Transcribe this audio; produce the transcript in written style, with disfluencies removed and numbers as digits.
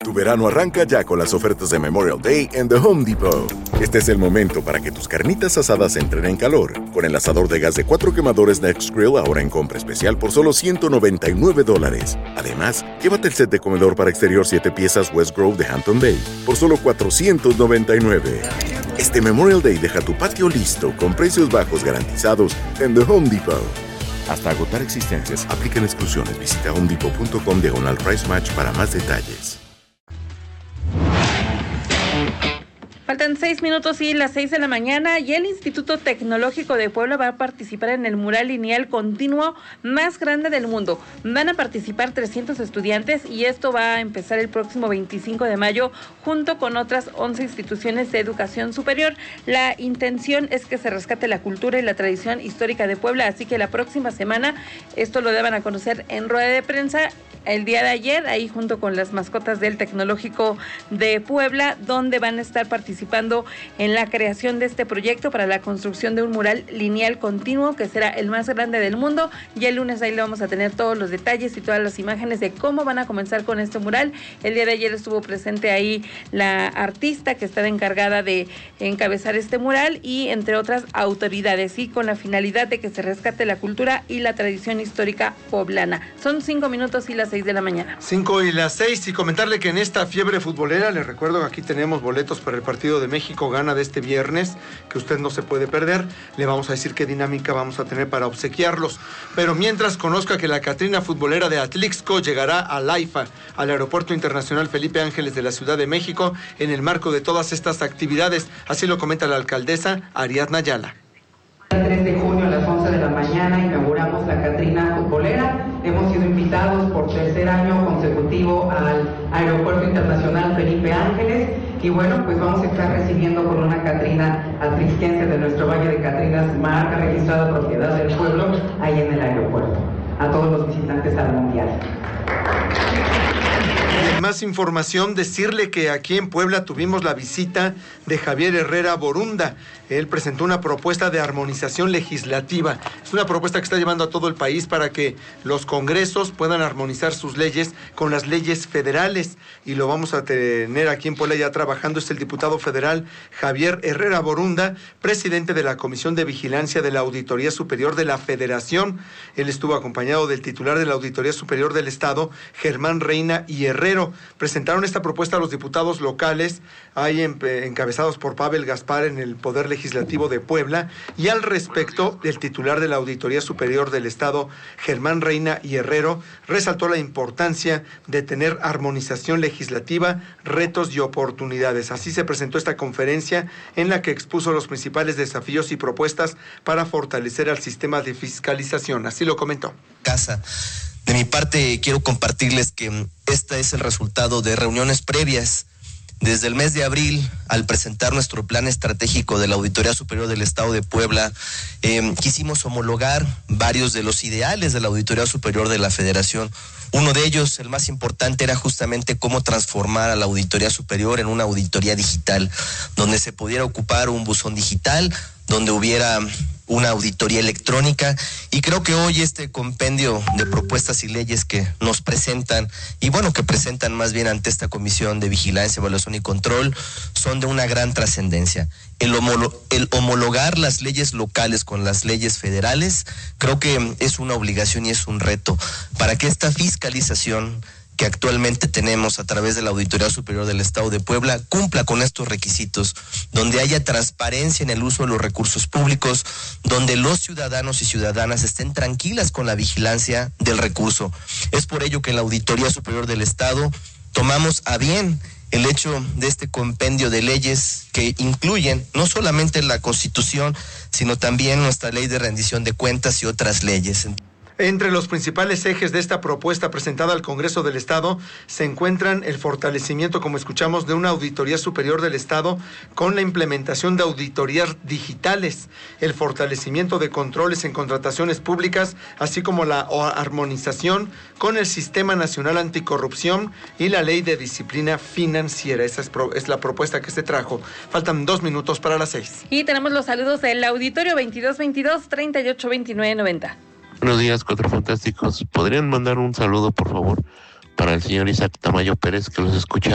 Tu verano arranca ya con las ofertas de Memorial Day en The Home Depot. Este es el momento para que tus carnitas asadas entren en calor. Con el asador de gas de 4 quemadores Next Grill ahora en compra especial por solo $199. Además, llévate el set de comedor para exterior 7 piezas West Grove de Hampton Bay por solo $499. Este Memorial Day deja tu patio listo con precios bajos garantizados en The Home Depot. Hasta agotar existencias, aplican exclusiones. Visita homedepot.com/price match para más detalles. Faltan 6 minutos y las 6 de la mañana y el Instituto Tecnológico de Puebla va a participar en el mural lineal continuo más grande del mundo. Van a participar 300 estudiantes y esto va a empezar el próximo 25 de mayo junto con otras 11 instituciones de educación superior. La intención es que se rescate la cultura y la tradición histórica de Puebla, así que la próxima semana esto lo daban a conocer en rueda de prensa el día de ayer, ahí junto con las mascotas del Tecnológico de Puebla, donde van a estar participando en la creación de este proyecto para la construcción de un mural lineal continuo que será el más grande del mundo. Y el lunes ahí le vamos a tener todos los detalles y todas las imágenes de cómo van a comenzar con este mural. El día de ayer estuvo presente ahí la artista que estaba encargada de encabezar este mural y entre otras autoridades, y con la finalidad de que se rescate la cultura y la tradición histórica poblana. Son 5 minutos y las 6 de la mañana. 5 y las 6, y comentarle que en esta fiebre futbolera, les recuerdo que aquí tenemos boletos para el partido de México-Ghana de este viernes, que usted no se puede perder. Le vamos a decir qué dinámica vamos a tener para obsequiarlos. Pero mientras, conozca que la Catrina futbolera de Atlixco llegará a Laifa, al Aeropuerto Internacional Felipe Ángeles de la Ciudad de México, en el marco de todas estas actividades. Así lo comenta la alcaldesa Ariadna Ayala. El 3 de junio a las 11 de la mañana inauguramos la Catrina futbolera. Hemos sido invitados por tercer año consecutivo al Aeropuerto Internacional Felipe Ángeles y bueno, pues vamos a estar recibiendo con una Catrina atlixquense de nuestro Valle de Catrinas, marca registrada propiedad del pueblo, ahí en el aeropuerto. A todos los visitantes al Mundial. Más información, decirle que aquí en Puebla tuvimos la visita de Javier Herrera Borunda. Él presentó una propuesta de armonización legislativa. Es una propuesta que está llevando a todo el país para que los congresos puedan armonizar sus leyes con las leyes federales. Y lo vamos a tener aquí en Puebla ya trabajando. Es el diputado federal Javier Herrera Borunda, presidente de la Comisión de Vigilancia de la Auditoría Superior de la Federación. Él estuvo acompañado del titular de la Auditoría Superior del Estado, Germán Reina y Herrero. Presentaron esta propuesta a los diputados locales, ahí encabezados por Pavel Gaspar en el Poder Legislativo de Puebla, y al respecto, el titular de la Auditoría Superior del Estado, Germán Reina y Herrero, resaltó la importancia de tener armonización legislativa, retos y oportunidades. Así se presentó esta conferencia en la que expuso los principales desafíos y propuestas para fortalecer al sistema de fiscalización. Así lo comentó. De mi parte, quiero compartirles que este es el resultado de reuniones previas. Desde el mes de abril, al presentar nuestro plan estratégico de la Auditoría Superior del Estado de Puebla, quisimos homologar varios de los ideales de la Auditoría Superior de la Federación. Uno de ellos, el más importante, era justamente cómo transformar a la Auditoría Superior en una auditoría digital, donde se pudiera ocupar un buzón digital, donde hubiera una auditoría electrónica, y creo que hoy este compendio de propuestas y leyes que nos presentan, y bueno, que presentan más bien ante esta Comisión de Vigilancia, Evaluación y Control, son de una gran trascendencia. El homologar las leyes locales con las leyes federales, creo que es una obligación y es un reto para que esta fiscalización que actualmente tenemos a través de la Auditoría Superior del Estado de Puebla cumpla con estos requisitos, donde haya transparencia en el uso de los recursos públicos, donde los ciudadanos y ciudadanas estén tranquilas con la vigilancia del recurso. Es por ello que en la Auditoría Superior del Estado tomamos a bien el hecho de este compendio de leyes que incluyen no solamente la Constitución, sino también nuestra Ley de Rendición de Cuentas y otras leyes. Entre los principales ejes de esta propuesta presentada al Congreso del Estado se encuentran el fortalecimiento, como escuchamos, de una Auditoría Superior del Estado con la implementación de auditorías digitales, el fortalecimiento de controles en contrataciones públicas, así como la armonización con el Sistema Nacional Anticorrupción y la Ley de Disciplina Financiera. Esa es la propuesta que se trajo. Faltan 2 minutos para las 6. Y tenemos los saludos del auditorio 2222-382990. Buenos días, Cuatro Fantásticos. ¿Podrían mandar un saludo, por favor, para el señor Isaac Tamayo Pérez, que los escucha